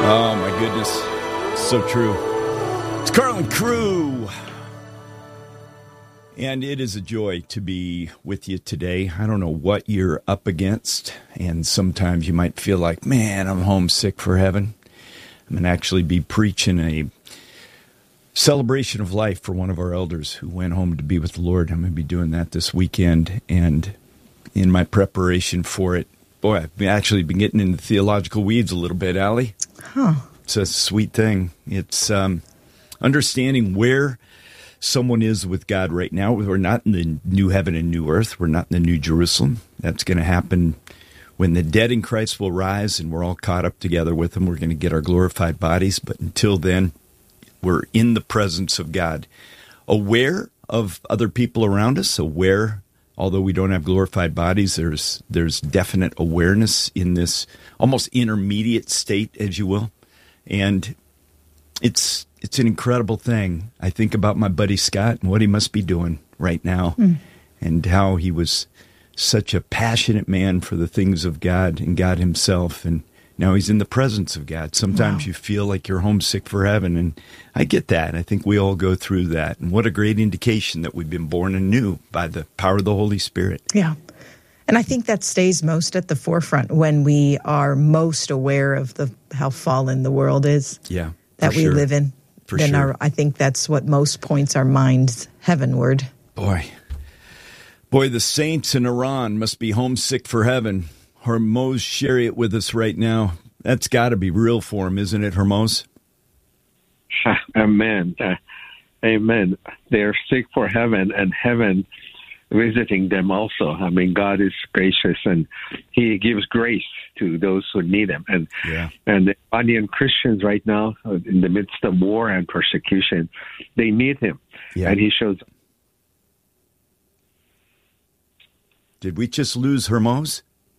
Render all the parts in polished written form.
Oh, my goodness. So true. It's Carlin Crew. And it is a joy to be with you today. I don't know what you're up against, and sometimes you might feel like, man, I'm homesick for heaven. I'm going to actually be preaching a celebration of life for one of our elders who went home to be with the Lord. I'm going to be doing that this weekend, and in my preparation for it, boy, I've actually been getting into theological weeds a little bit, Allie. Huh. It's a sweet thing. It's understanding where someone is with God right now. We're not in the new heaven and new earth. We're not in the new Jerusalem. That's going to happen when the dead in Christ will rise and we're all caught up together with Him. We're going to get our glorified bodies. But until then, we're in the presence of God, aware of other people around us, aware. Although we don't have glorified bodies, there's definite awareness in this almost intermediate state, as you will. And it's an incredible thing. I think about my buddy Scott and what he must be doing right now, and how he was such a passionate man for the things of God and God Himself, and now he's in the presence of God. Sometimes you feel like you're homesick for heaven, and I get that. I think we all go through that. And what a great indication that we've been born anew by the power of the Holy Spirit. Yeah. And I think that stays most at the forefront when we are most aware of how fallen the world is that we live in. I think that's what most points our minds heavenward. Boy, the saints in Iran must be homesick for heaven. Hormoz sharing it with us right now. That's got to be real for him, isn't it, Hormoz? Amen. Amen. They are sick for heaven, and heaven visiting them also. I mean, God is gracious, and He gives grace to those who need Him. And the Iranian Christians right now, in the midst of war and persecution, they need Him. Yeah. And He shows. Did we just lose Hormoz?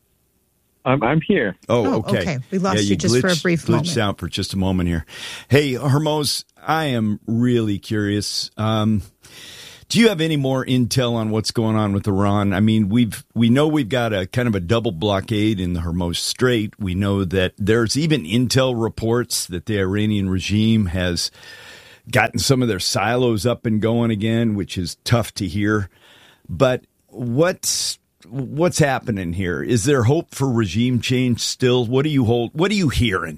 I'm here. Oh, okay. We lost you just for a brief moment. Glitched out for just a moment here. Hey, Hormoz, I am really curious. Do you have any more intel on what's going on with Iran? I mean, we know we've got a kind of a double blockade in the Hormuz Strait. We know that there's even intel reports that the Iranian regime has gotten some of their silos up and going again, which is tough to hear. But what's happening here? Is there hope for regime change still? What are you hearing?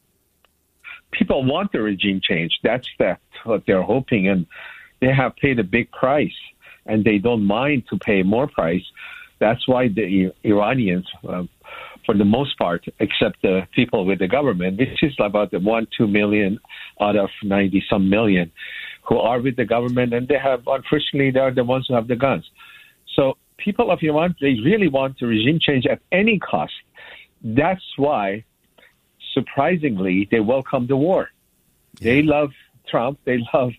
People want the regime change. That's what they're hoping, and they have paid a big price, and they don't mind to pay more price. That's why the Iranians, for the most part, except the people with the government, which is about 2 million out of 90-some million, who are with the government, and unfortunately, they are the ones who have the guns. So people of Iran, they really want the regime change at any cost. That's why, surprisingly, they welcome the war. Yeah. They love Trump. They love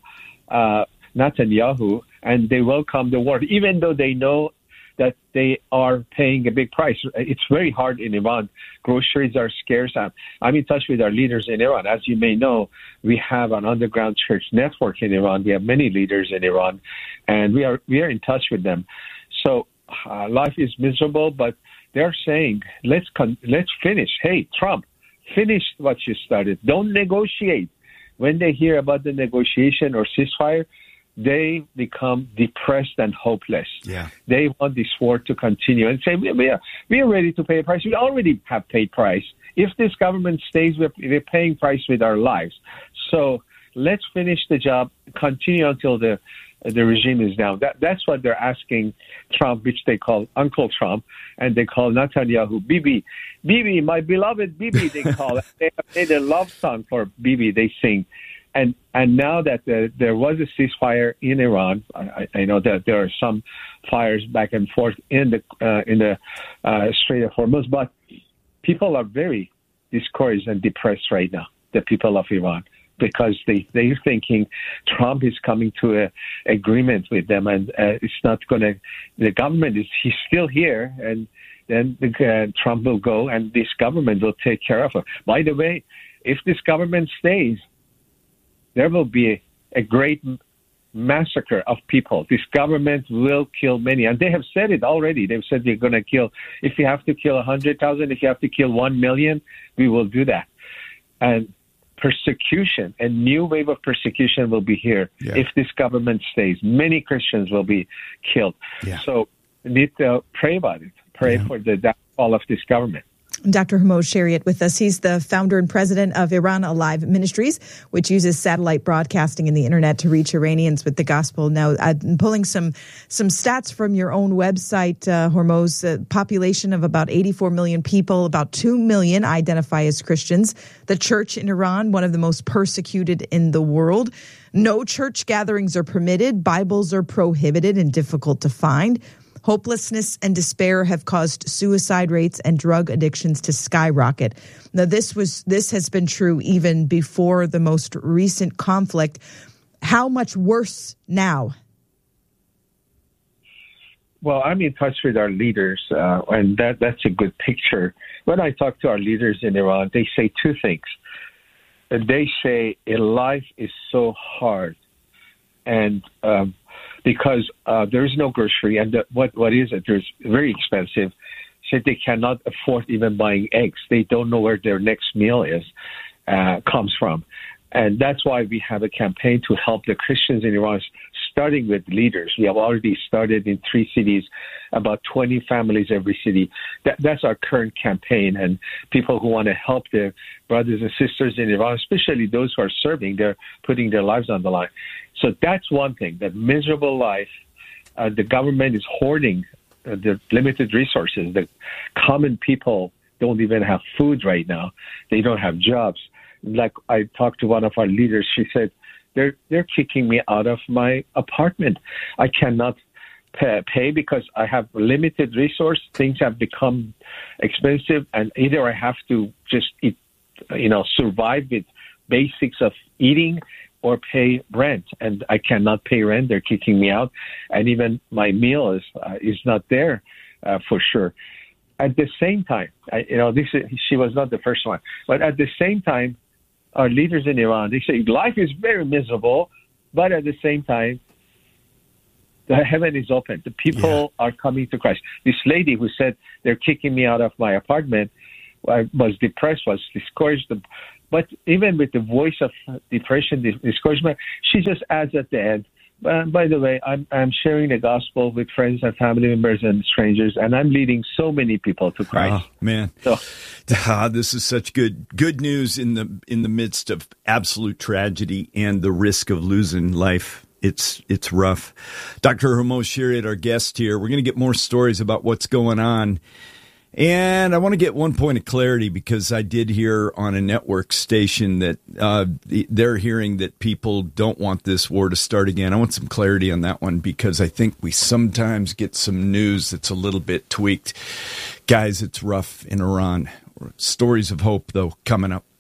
Netanyahu, and they welcome the war, even though they know that they are paying a big price. It's very hard in Iran. Groceries are scarce. I'm in touch with our leaders in Iran. As you may know, we have an underground church network in Iran. We have many leaders in Iran, and we are in touch with them. So life is miserable, but they're saying, let's finish. Hey, Trump, finish what you started. Don't negotiate. When they hear about the negotiation or ceasefire, they become depressed and hopeless. Yeah. They want this war to continue and say, we are ready to pay a price. We already have paid price. If this government stays, we're paying price with our lives. So let's finish the job, continue until the regime is down. That's what they're asking Trump, which they call Uncle Trump, and they call Netanyahu Bibi. Bibi, my beloved Bibi, they call it. They have made a love song for Bibi, they sing. And now that there was a ceasefire in Iran, I know that there are some fires back and forth in the Strait of Hormuz, but people are very discouraged and depressed right now, the people of Iran, because they're thinking Trump is coming to an agreement with them, and it's not going to. The government he's still here, and then Trump will go, and this government will take care of it. By the way, if this government stays, there will be a great massacre of people. This government will kill many, and they have said it already. They've said they're going to kill. If you have to kill 100,000, if you have to kill 1 million, we will do that. And persecution, a new wave of persecution will be here if this government stays. Many Christians will be killed. So we need to pray about it. Pray for the downfall of this government. Dr. Hormoz Shariat with us. He's the founder and president of Iran Alive Ministries, which uses satellite broadcasting and the internet to reach Iranians with the gospel. Now, I'm pulling some stats from your own website, Hormoz. Population of about 84 million people, about 2 million identify as Christians. The church in Iran, one of the most persecuted in the world. No church gatherings are permitted. Bibles are prohibited and difficult to find. Hopelessness and despair have caused suicide rates and drug addictions to skyrocket. Now, this has been true even before the most recent conflict. How much worse now? Well, I'm in touch with our leaders, and that's a good picture. When I talk to our leaders in Iran, they say two things. They say life is so hard, and because there is no grocery, and what is it? There's very expensive. So they cannot afford even buying eggs. They don't know where their next meal comes from. And that's why we have a campaign to help the Christians in Iran, starting with leaders. We have already started in 3 cities, about 20 families every city. That's our current campaign. And people who want to help their brothers and sisters in Iran, especially those who are serving, they're putting their lives on the line. So that's one thing, that miserable life. The government is hoarding the limited resources. The common people don't even have food right now. They don't have jobs. Like I talked to one of our leaders, she said, they're kicking me out of my apartment. I cannot pay because I have limited resource. Things have become expensive, and either I have to just eat, survive with basics of eating, or pay rent, and I cannot pay rent. They're kicking me out, and even my meal is not there for sure. At the same time, she was not the first one, but at the same time, our leaders in Iran, they say life is very miserable, but at the same time, the heaven is open. The people are coming to Christ. This lady who said they're kicking me out of my apartment was depressed, was discouraged. But even with the voice of depression, discouragement, she just adds at the end, by the way, I'm sharing the gospel with friends and family members and strangers, and I'm leading so many people to Christ. Oh, man. So, this is such good news in the midst of absolute tragedy and the risk of losing life. It's rough. Dr. Hormoz Shariat, our guest here. We're going to get more stories about what's going on. And I want to get one point of clarity, because I did hear on a network station that they're hearing that people don't want this war to start again. I want some clarity on that one, because I think we sometimes get some news that's a little bit tweaked. Guys, it's rough in Iran. Stories of hope, though, coming up.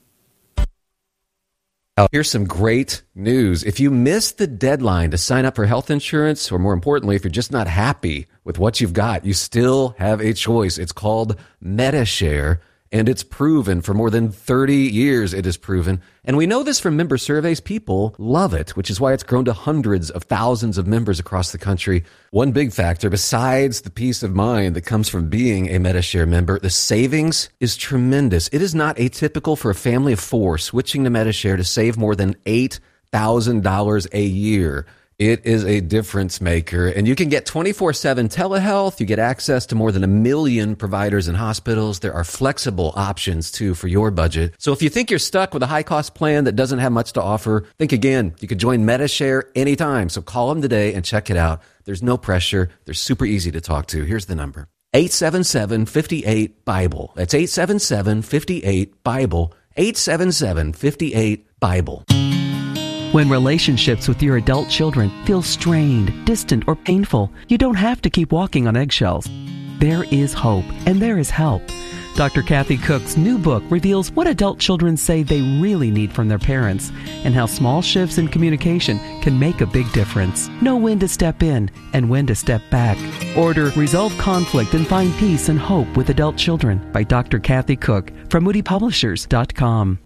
Here's some great news. If you missed the deadline to sign up for health insurance, or more importantly, if you're just not happy with what you've got, you still have a choice. It's called Medi-Share, and it's proven for more than 30 years. It is proven. And we know this from member surveys. People love it, which is why it's grown to hundreds of thousands of members across the country. One big factor, besides the peace of mind that comes from being a Medi-Share member, the savings is tremendous. It is not atypical for a family of 4 switching to Medi-Share to save more than $8,000 a year. It is a difference maker, and you can get 24/7 telehealth. You get access to more than 1 million providers and hospitals. There are flexible options, too, for your budget. So if you think you're stuck with a high-cost plan that doesn't have much to offer, think again. You could join Medi-Share anytime, so call them today and check it out. There's no pressure. They're super easy to talk to. Here's the number. 877-58-BIBLE. That's 877-58-BIBLE. 877-58-BIBLE. When relationships with your adult children feel strained, distant, or painful, you don't have to keep walking on eggshells. There is hope, and there is help. Dr. Kathy Cook's new book reveals what adult children say they really need from their parents, and how small shifts in communication can make a big difference. Know when to step in and when to step back. Order Resolve Conflict and Find Peace and Hope with Adult Children by Dr. Kathy Cook from moodypublishers.com.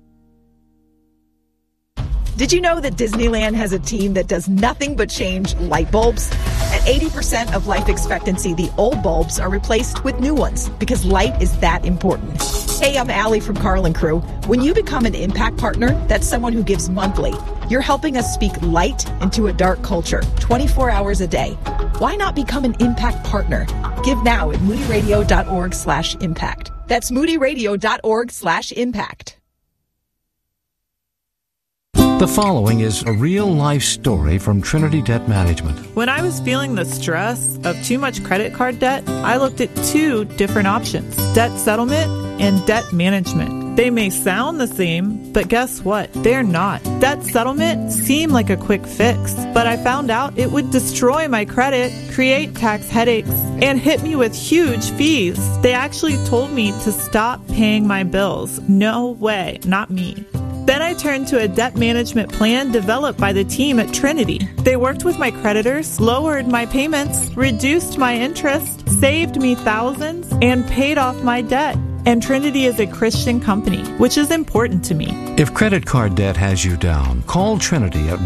Did you know that Disneyland has a team that does nothing but change light bulbs? At 80% of life expectancy, the old bulbs are replaced with new ones because light is that important. Hey, I'm Allie from Carl and Crew. When you become an Impact Partner, that's someone who gives monthly. You're helping us speak light into a dark culture, 24 hours a day. Why not become an Impact Partner? Give now at moodyradio.org/impact. That's moodyradio.org/impact. The following is a real-life story from Trinity Debt Management. When I was feeling the stress of too much credit card debt, I looked at two different options: debt settlement and debt management. They may sound the same, but guess what? They're not. Debt settlement seemed like a quick fix, but I found out it would destroy my credit, create tax headaches, and hit me with huge fees. They actually told me to stop paying my bills. No way, not me. Then I turned to a debt management plan developed by the team at Trinity. They worked with my creditors, lowered my payments, reduced my interest, saved me thousands, and paid off my debt. And Trinity is a Christian company, which is important to me. If credit card debt has you down, call Trinity at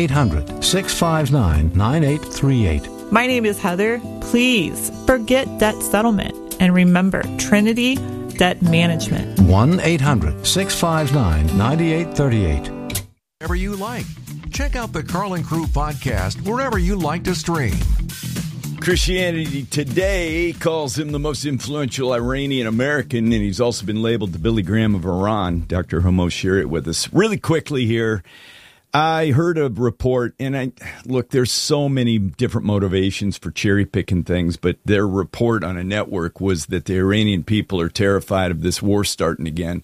1-800-659-9838. My name is Heather. Please forget debt settlement and remember Trinity Debt Management. 1-800-659-9838. Wherever you like. Check out the Carl and Crew podcast wherever you like to stream. Christianity Today calls him the most influential Iranian American, and he's also been labeled the Billy Graham of Iran. Dr. Homo Sherritt with us. Really quickly here, I heard a report, and there's so many different motivations for cherry-picking things, but their report on a network was that the Iranian people are terrified of this war starting again.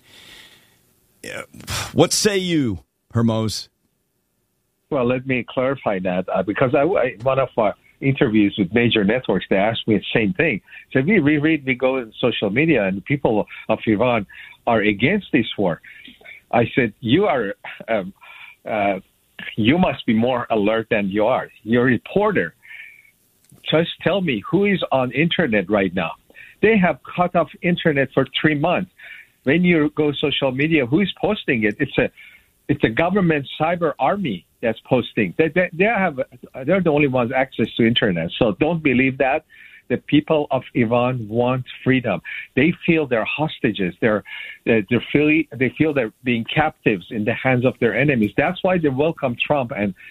What say you, Hermos? Well, let me clarify that, because one of our interviews with major networks, they asked me the same thing. So we go in social media, and the people of Iran are against this war. I said, you must be more alert than you are. You're a reporter. Just tell me who is on internet right now. They have cut off internet for 3 months. When you go social media, who is posting it? It's a government cyber army that's posting. They're the only ones access to internet. So don't believe that. The people of Iran want freedom. They feel they're hostages. They feel they're being captives in the hands of their enemies. That's why they welcome Trump and